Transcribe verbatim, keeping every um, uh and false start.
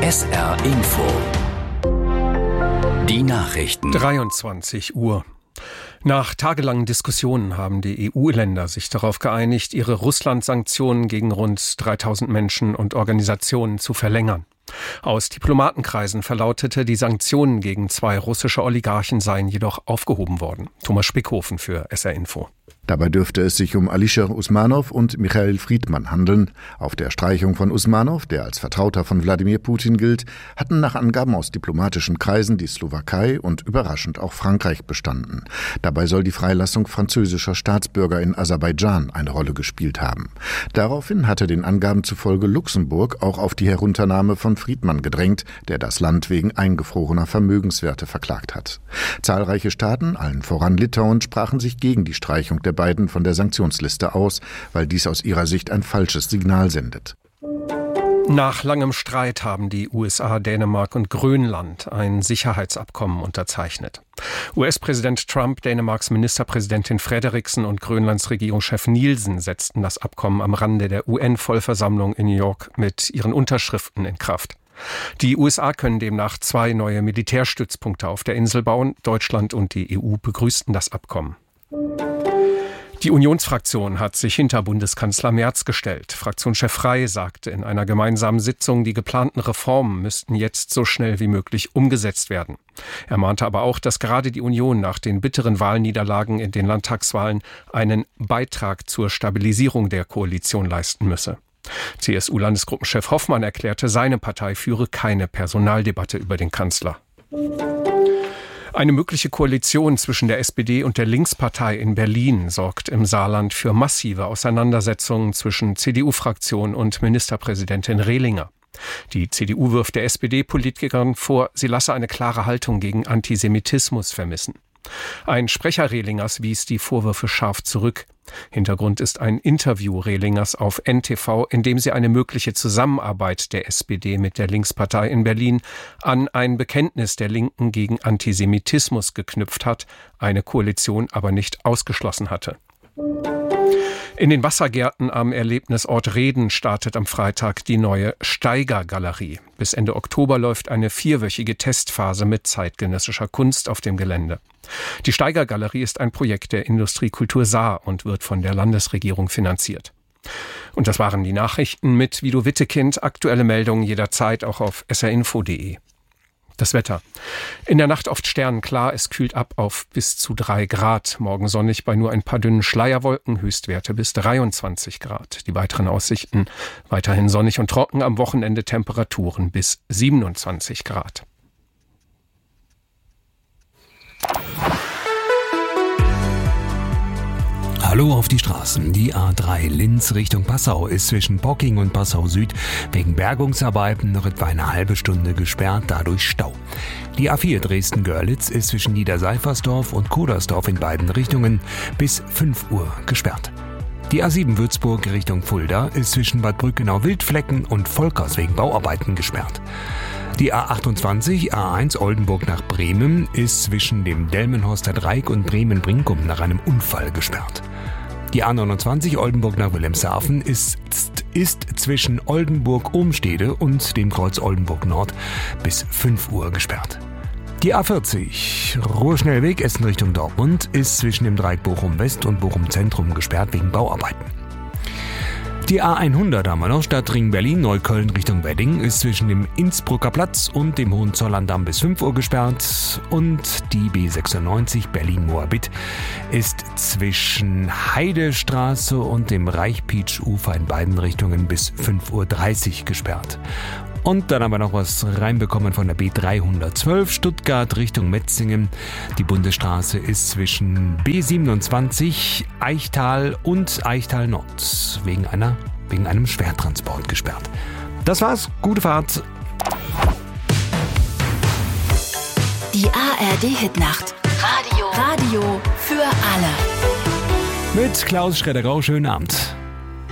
S R Info. Die Nachrichten. dreiundzwanzig Uhr. Nach tagelangen Diskussionen haben die E U-Länder sich darauf geeinigt, ihre Russland-Sanktionen gegen rund dreitausend Menschen und Organisationen zu verlängern. Aus Diplomatenkreisen verlautete, die Sanktionen gegen zwei russische Oligarchen seien jedoch aufgehoben worden. Thomas Spickhofen für S R Info. Dabei dürfte es sich um Alisher Usmanow und Michail Friedman handeln. Auf der Streichung von Usmanow, der als Vertrauter von Wladimir Putin gilt, hatten nach Angaben aus diplomatischen Kreisen die Slowakei und überraschend auch Frankreich bestanden. Dabei soll die Freilassung französischer Staatsbürger in Aserbaidschan eine Rolle gespielt haben. Daraufhin hatte den Angaben zufolge Luxemburg auch auf die Herunternahme von Friedman gedrängt, der das Land wegen eingefrorener Vermögenswerte verklagt hat. Zahlreiche Staaten, allen voran Litauen, sprachen sich gegen die Streichung der beiden von der Sanktionsliste aus, weil dies aus ihrer Sicht ein falsches Signal sendet. Nach langem Streit haben die U S A, Dänemark und Grönland ein Sicherheitsabkommen unterzeichnet. U S-Präsident Trump, Dänemarks Ministerpräsidentin Frederiksen und Grönlands Regierungschef Nielsen setzten das Abkommen am Rande der U N-Vollversammlung in New York mit ihren Unterschriften in Kraft. Die U S A können demnach zwei neue Militärstützpunkte auf der Insel bauen. Deutschland und die E U begrüßten das Abkommen. Die Unionsfraktion hat sich hinter Bundeskanzler Merz gestellt. Fraktionschef Frey sagte in einer gemeinsamen Sitzung, die geplanten Reformen müssten jetzt so schnell wie möglich umgesetzt werden. Er mahnte aber auch, dass gerade die Union nach den bitteren Wahlniederlagen in den Landtagswahlen einen Beitrag zur Stabilisierung der Koalition leisten müsse. C S U-Landesgruppenchef Hoffmann erklärte, seine Partei führe keine Personaldebatte über den Kanzler. Eine mögliche Koalition zwischen der S P D und der Linkspartei in Berlin sorgt im Saarland für massive Auseinandersetzungen zwischen C D U-Fraktion und Ministerpräsidentin Rehlinger. Die C D U wirft der S P D-Politikerin vor, sie lasse eine klare Haltung gegen Antisemitismus vermissen. Ein Sprecher Rehlingers wies die Vorwürfe scharf zurück. Hintergrund ist ein Interview Rehlingers auf N T V, in dem sie eine mögliche Zusammenarbeit der S P D mit der Linkspartei in Berlin an ein Bekenntnis der Linken gegen Antisemitismus geknüpft hat, eine Koalition aber nicht ausgeschlossen hatte. In den Wassergärten am Erlebnisort Reden startet am Freitag die neue Steiger-Galerie. Bis Ende Oktober läuft eine vierwöchige Testphase mit zeitgenössischer Kunst auf dem Gelände. Die Steiger-Galerie ist ein Projekt der Industriekultur Saar und wird von der Landesregierung finanziert. Und das waren die Nachrichten mit Guido Wittekind. Aktuelle Meldungen jederzeit auch auf s r info punkt d e. Das Wetter. In der Nacht oft sternenklar, es kühlt ab auf bis zu drei Grad. Morgen sonnig bei nur ein paar dünnen Schleierwolken, Höchstwerte bis dreiundzwanzig Grad. Die weiteren Aussichten weiterhin sonnig und trocken, am Wochenende Temperaturen bis siebenundzwanzig Grad. Hallo auf die Straßen. Die A drei Linz Richtung Passau ist zwischen Bocking und Passau Süd wegen Bergungsarbeiten noch etwa eine halbe Stunde gesperrt, dadurch Stau. Die A vier Dresden-Görlitz ist zwischen Niederseifersdorf und Kodersdorf in beiden Richtungen bis fünf Uhr gesperrt. Die A sieben Würzburg Richtung Fulda ist zwischen Bad Brückenau-Wildflecken und Volkers wegen Bauarbeiten gesperrt. Die A achtundzwanzig, A eins Oldenburg nach Bremen ist zwischen dem Delmenhorster Dreieck und Bremen-Brinkum nach einem Unfall gesperrt. Die A neunundzwanzig Oldenburg nach Wilhelmshaven ist, ist zwischen Oldenburg-Ohmstede und dem Kreuz Oldenburg Nord bis fünf Uhr gesperrt. Die A vierzig Ruhrschnellweg Essen Richtung Dortmund ist zwischen dem Dreieck Bochum West und Bochum Zentrum gesperrt wegen Bauarbeiten. Die A hundert haben wir noch, Stadtring Berlin-Neukölln Richtung Wedding ist zwischen dem Innsbrucker Platz und dem Hohenzollern-Damm bis fünf Uhr gesperrt und die B sechsundneunzig Berlin-Moabit ist zwischen Heidestraße und dem Reichpietsch-Ufer in beiden Richtungen bis fünf Uhr dreißig gesperrt. Und dann haben wir noch was reinbekommen von der B dreihundertzwölf Stuttgart Richtung Metzingen. Die Bundesstraße ist zwischen B siebenundzwanzig Eichtal und Eichtal Nord wegen einer, wegen einem Schwertransport gesperrt. Das war's. Gute Fahrt. Die A R D-Hitnacht. Radio. Radio für alle. Mit Klaus Schredder-Grau. Schönen Abend.